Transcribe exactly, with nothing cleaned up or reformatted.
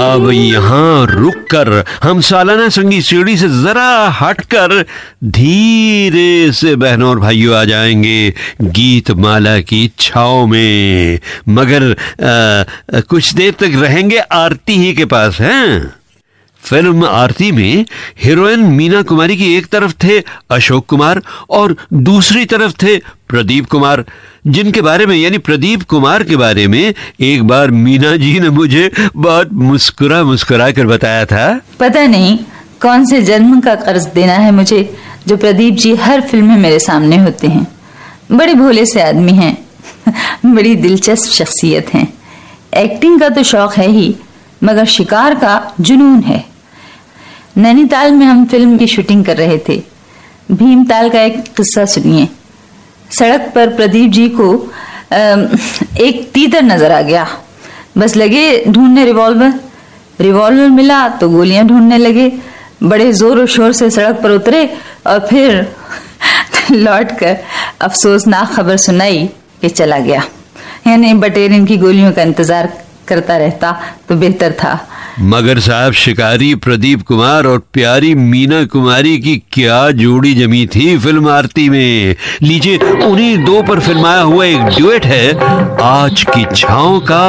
अब यहाँ रुक कर हम सालाना संगीत सीढ़ी से जरा हटकर धीरे से बहनों और भाइयों आ जाएंगे गीत माला की छाव में, मगर आ, कुछ देर तक रहेंगे आरती ही के पास हैं। फिल्म आरती में हीरोइन मीना कुमारी की एक तरफ थे अशोक कुमार और दूसरी तरफ थे प्रदीप कुमार, जिनके बारे में यानी प्रदीप कुमार के बारे में एक बार मीना जी ने मुझे बहुत मुस्कुरा मुस्कुरा कर बताया था, पता नहीं कौन से जन्म का कर्ज देना है मुझे जो प्रदीप जी हर फिल्म में मेरे सामने होते हैं। बड़े भोले से आदमी हैं, बड़ी दिलचस्प शख्सियत हैं। एक्टिंग का तो शौक है ही, मगर शिकार का जुनून है। नैनीताल में हम फिल्म की शूटिंग कर रहे थे। भीमताल का एक किस्सा सुनिए। सड़क पर प्रदीप जी को एक तीतर नजर आ गया। बस लगे ढूंढने रिवॉल्वर रिवॉल्वर मिला तो गोलियां ढूंढने लगे। बड़े जोर और शोर से सड़क पर उतरे और फिर लौट कर अफसोसनाक खबर सुनाई कि चला गया। यानी बटेरियन की गोलियों का इंतजार करता रहता तो बेहतर था। मगर साहब, शिकारी प्रदीप कुमार और प्यारी मीना कुमारी की क्या जोड़ी जमी थी फिल्म आरती में। लीजिए उन्हीं दो पर फिल्माया हुआ एक ड्यूएट है आज की छाँव का।